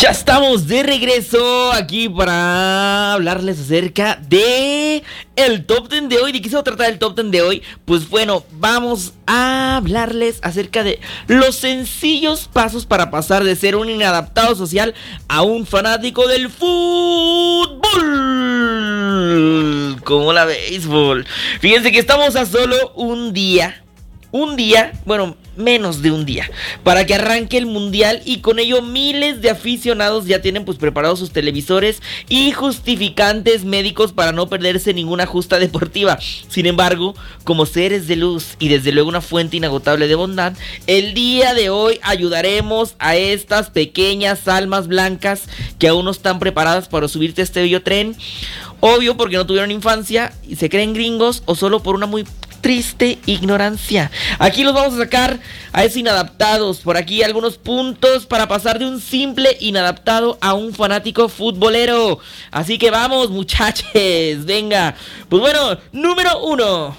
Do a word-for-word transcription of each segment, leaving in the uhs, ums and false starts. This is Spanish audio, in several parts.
Ya estamos de regreso aquí para hablarles acerca de el top diez de hoy. ¿De qué se va a tratar el top diez de hoy? Pues bueno, vamos a hablarles acerca de los sencillos pasos para pasar de ser un inadaptado social a un fanático del fútbol. Como la béisbol. Fíjense que estamos a solo un día. Un día, bueno, menos de un día, para que arranque el mundial, y con ello miles de aficionados ya tienen pues preparados sus televisores y justificantes médicos para no perderse ninguna justa deportiva. Sin embargo, como seres de luz y desde luego una fuente inagotable de bondad, el día de hoy ayudaremos a estas pequeñas almas blancas que aún no están preparadas para subirte a este bello tren. Obvio, porque no tuvieron infancia y se creen gringos, o solo por una muy triste ignorancia. Aquí los vamos a sacar a esos inadaptados. Por aquí algunos puntos para pasar de un simple inadaptado a un fanático futbolero. Así que vamos, muchachos, venga. Pues bueno, número uno.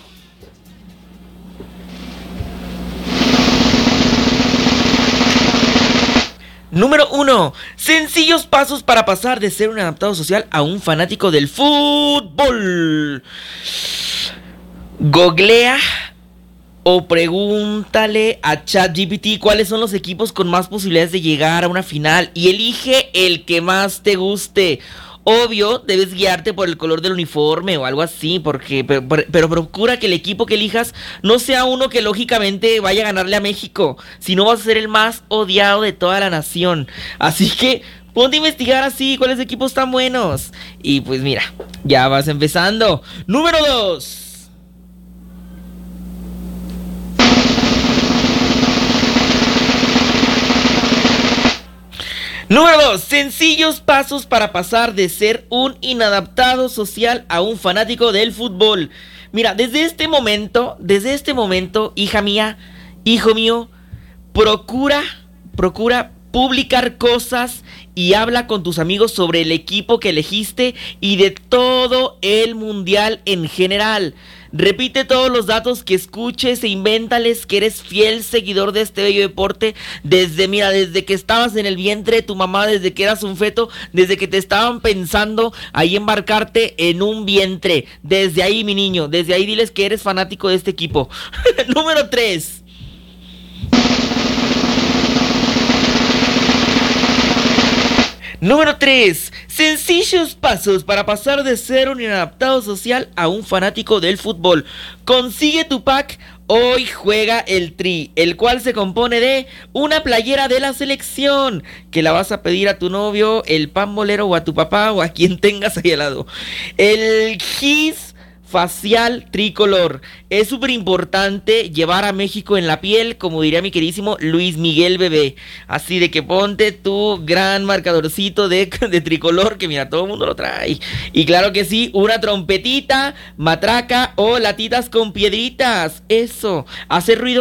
Número uno. Sencillos pasos para pasar de ser un adaptado social a un fanático del fútbol. Googlea o pregúntale a ChatGPT cuáles son los equipos con más posibilidades de llegar a una final y elige el que más te guste. Obvio, debes guiarte por el color del uniforme o algo así, porque pero, pero procura que el equipo que elijas no sea uno que lógicamente vaya a ganarle a México, sino vas a ser el más odiado de toda la nación. Así que ponte a investigar así cuáles equipos están buenos. Y pues mira, ya vas empezando. Número dos. Número dos. Sencillos pasos para pasar de ser un inadaptado social a un fanático del fútbol. Mira, desde este momento, desde este momento, hija mía, hijo mío, procura, procura publicar cosas y habla con tus amigos sobre el equipo que elegiste y de todo el mundial en general. Repite todos los datos que escuches e invéntales que eres fiel seguidor de este bello deporte desde, mira, desde que estabas en el vientre de tu mamá, desde que eras un feto, desde que te estaban pensando ahí embarcarte en un vientre. Desde ahí, mi niño, desde ahí diles que eres fanático de este equipo. Número tres. Número tres. Sencillos pasos para pasar de ser un inadaptado social a un fanático del fútbol. Consigue tu pack Hoy Juega el Tri, el cual se compone de una playera de la selección, que la vas a pedir a tu novio, el pambolero, o a tu papá, o a quien tengas ahí al lado. El gis facial tricolor. Es súper importante llevar a México en la piel, como diría mi queridísimo Luis Miguel Bebé. Así de que ponte tu gran marcadorcito de, de tricolor, que mira, todo el mundo lo trae. Y claro que sí, una trompetita, matraca o latitas con piedritas. Eso, hacer ruido